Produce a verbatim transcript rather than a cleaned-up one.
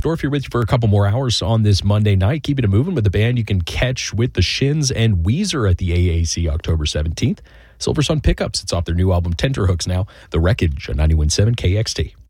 Dorf here with you for a couple more hours on this Monday night. Keeping it moving with the band you can catch with the Shins and Weezer at the A A C October seventeenth. Silver Sun Pickups, it's off their new album Tenterhooks now. The Wreckage on ninety-one point seven K X T.